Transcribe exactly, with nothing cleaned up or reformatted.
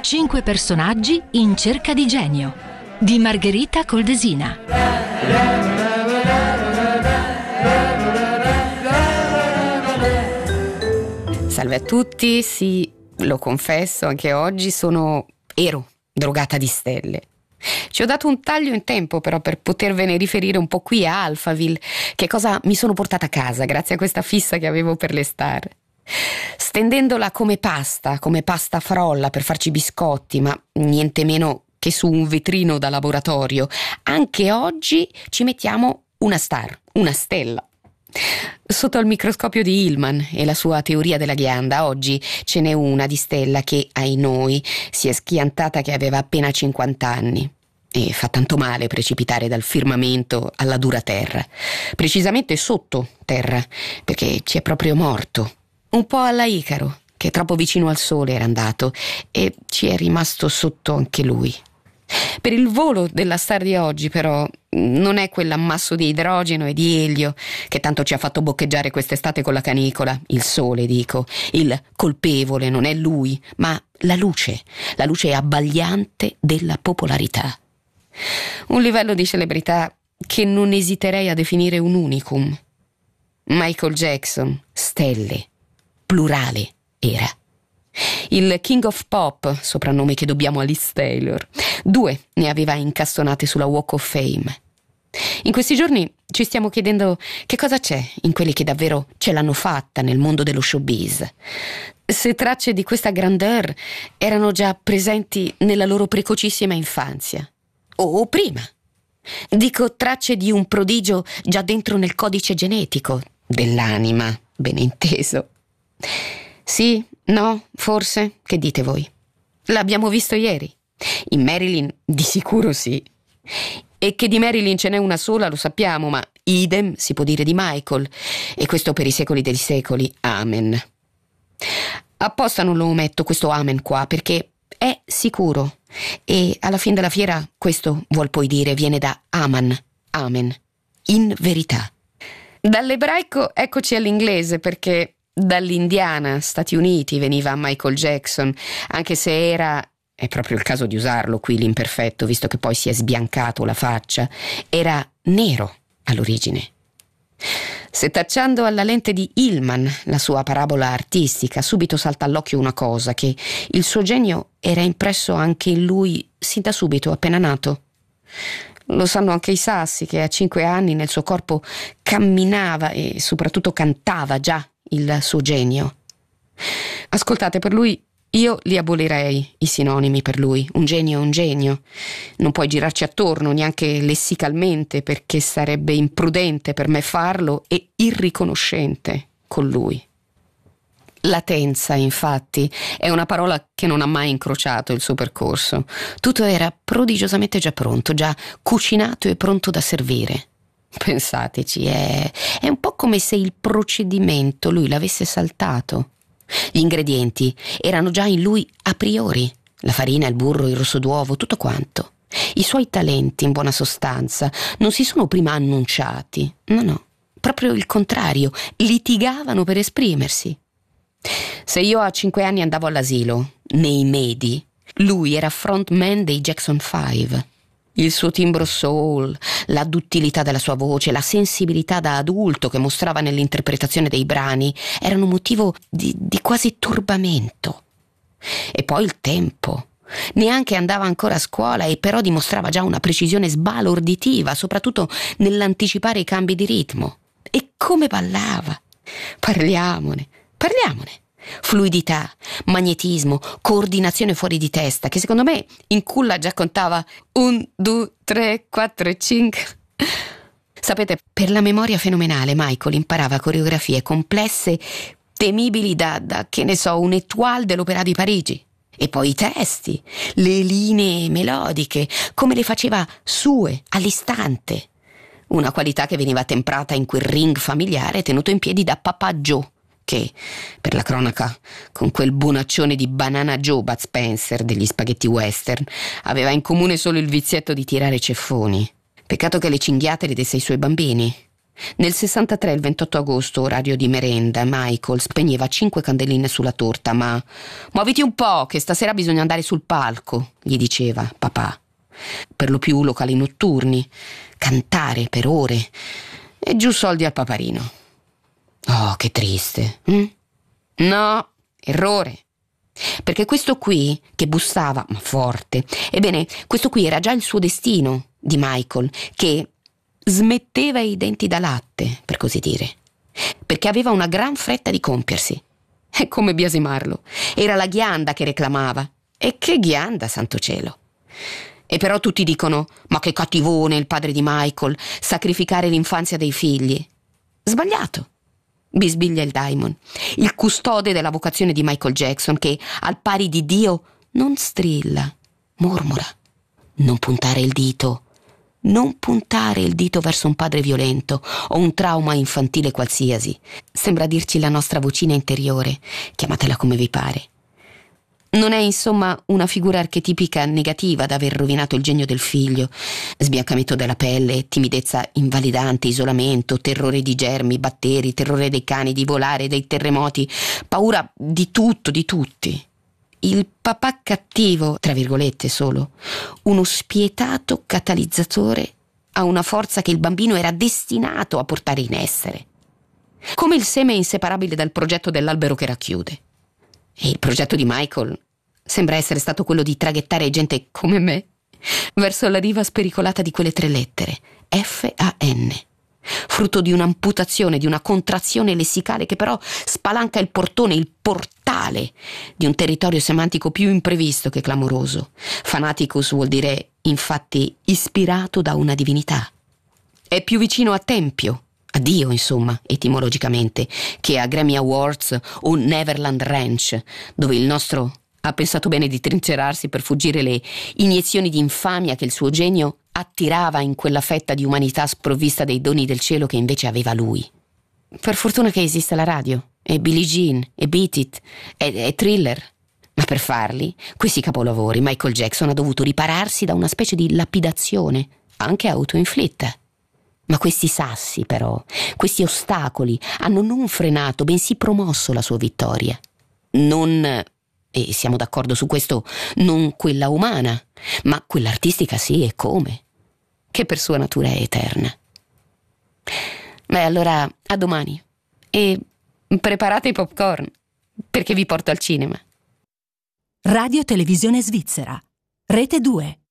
Cinque personaggi in cerca di genio di Margherita Coldesina. Salve a tutti, sì, lo confesso, anche oggi sono ero drogata di stelle. Ci ho dato un taglio in tempo però per potervene riferire un po' qui a Alphaville che cosa mi sono portata a casa grazie a questa fissa che avevo per le star. Stendendola come pasta, come pasta frolla per farci biscotti, ma niente meno che su un vetrino da laboratorio, anche oggi ci mettiamo una star, una stella. Sotto al microscopio di Hillman e la sua teoria della ghianda, oggi ce n'è una di stella che, ai noi, si è schiantata che aveva appena cinquanta anni. E fa tanto male precipitare dal firmamento alla dura terra, precisamente sotto terra, perché ci è proprio morto. Un po' alla Icaro, che troppo vicino al sole era andato, e ci è rimasto sotto anche lui. Per il volo della star di oggi, però, non è quell'ammasso di idrogeno e di elio che tanto ci ha fatto boccheggiare quest'estate con la canicola. Il sole, dico. Il colpevole non è lui, ma la luce, la luce abbagliante della popolarità. Un livello di celebrità che non esiterei a definire un unicum. Michael Jackson, stelle, plurale, era. Il King of Pop, soprannome che dobbiamo a Liz Taylor, due ne aveva incastonate sulla Walk of Fame. In questi giorni ci stiamo chiedendo che cosa c'è in quelli che davvero ce l'hanno fatta nel mondo dello showbiz. Se tracce di questa grandeur erano già presenti nella loro precocissima infanzia. O prima. Dico tracce di un prodigio già dentro nel codice genetico dell'anima, ben inteso. Sì, no, forse, che dite voi? L'abbiamo visto ieri. In Marilyn di sicuro sì. E che di Marilyn ce n'è una sola lo sappiamo, ma idem si può dire di Michael. E questo per i secoli dei secoli. Amen. Apposta non lo ometto questo amen qua, perché è sicuro. E alla fin della fiera questo vuol poi dire viene da aman, amen, in verità. Dall'ebraico eccoci all'inglese, perché dall'Indiana, Stati Uniti, veniva Michael Jackson, anche se era, è proprio il caso di usarlo qui l'imperfetto, visto che poi si è sbiancato la faccia, era nero all'origine. Setacciando alla lente di Hillman la sua parabola artistica, subito salta all'occhio una cosa, che il suo genio era impresso anche in lui sin da subito, appena nato. Lo sanno anche i sassi che a cinque anni nel suo corpo camminava e soprattutto cantava già il suo genio. Ascoltate, per lui io li abolirei i sinonimi per lui. Un genio è un genio. Non puoi girarci attorno neanche lessicalmente, perché sarebbe imprudente per me farlo e irriconoscente con lui. Latenza, infatti, è una parola che non ha mai incrociato il suo percorso. Tutto era prodigiosamente già pronto, già cucinato e pronto da servire. Pensateci, è, è un po' come se il procedimento lui l'avesse saltato. Gli ingredienti erano già in lui a priori, la farina, il burro, il rosso d'uovo, tutto quanto. I suoi talenti, in buona sostanza, non si sono prima annunciati, no no, proprio il contrario, litigavano per esprimersi. Se io a cinque anni andavo all'asilo, nei medi, lui era frontman dei Jackson Five. Il suo timbro soul, la duttilità della sua voce, la sensibilità da adulto che mostrava nell'interpretazione dei brani erano motivo di, di quasi turbamento. E poi il tempo. Neanche andava ancora a scuola e però dimostrava già una precisione sbalorditiva, soprattutto nell'anticipare i cambi di ritmo. E come ballava! Parliamone, parliamone. Fluidità, magnetismo, coordinazione fuori di testa, che secondo me in culla già contava un, due, tre, quattro e cinque. Sapete, per la memoria fenomenale Michael imparava coreografie complesse, temibili da, da che ne so, un étoile dell'Opéra di Parigi. E poi i testi, le linee melodiche, come le faceva sue, all'istante. Una qualità che veniva temprata in quel ring familiare tenuto in piedi da Papà Joe, che, per la cronaca, con quel bonaccione di Banana Joe Bud Spencer degli spaghetti western, aveva in comune solo il vizietto di tirare ceffoni. Peccato che le cinghiate le desse ai suoi bambini. Nel sessantatré, il ventotto agosto, orario di merenda, Michael spegneva cinque candeline sulla torta, ma «Muoviti un po', che stasera bisogna andare sul palco», gli diceva papà. Per lo più locali notturni, cantare per ore e giù soldi al paparino. Oh, che triste. Hm? No, errore. Perché questo qui, che bussava, ma forte, ebbene, questo qui era già il suo destino, di Michael, che smetteva i denti da latte, per così dire, perché aveva una gran fretta di compiersi. E come biasimarlo? Era la ghianda che reclamava. E che ghianda, santo cielo! E però tutti dicono: ma che cattivone il padre di Michael, sacrificare l'infanzia dei figli. Sbagliato, bisbiglia il Daimon, il custode della vocazione di Michael Jackson, che al pari di Dio non strilla, mormora: non puntare il dito, non puntare il dito verso un padre violento o un trauma infantile qualsiasi. Sembra dirci la nostra vocina interiore, chiamatela come vi pare. Non è insomma una figura archetipica negativa da aver rovinato il genio del figlio: sbiancamento della pelle, timidezza invalidante, isolamento, terrore di germi, batteri, terrore dei cani, di volare, dei terremoti, paura di tutto, di tutti. Il papà cattivo, tra virgolette solo, uno spietato catalizzatore a una forza che il bambino era destinato a portare in essere, come il seme inseparabile dal progetto dell'albero che racchiude. E il progetto di Michael sembra essere stato quello di traghettare gente come me verso la riva spericolata di quelle tre lettere, F A N, frutto di un'amputazione, di una contrazione lessicale che però spalanca il portone, il portale di un territorio semantico più imprevisto che clamoroso. Fanaticus vuol dire, infatti, ispirato da una divinità. È più vicino a tempio, a Dio, insomma, etimologicamente, che a Grammy Awards o Neverland Ranch, dove il nostro ha pensato bene di trincerarsi per fuggire le iniezioni di infamia che il suo genio attirava in quella fetta di umanità sprovvista dei doni del cielo che invece aveva lui. Per fortuna che esiste la radio, e Billie Jean, e Beat It, e, e Thriller. Ma per farli, questi capolavori, Michael Jackson ha dovuto ripararsi da una specie di lapidazione, anche autoinflitta. Ma questi sassi, però, questi ostacoli, hanno non frenato, bensì promosso la sua vittoria. Non, e siamo d'accordo su questo, non quella umana, ma quella artistica sì, e come? Che per sua natura è eterna. Beh, allora, a domani. E preparate i popcorn, perché vi porto al cinema. Radio Televisione Svizzera, Rete due.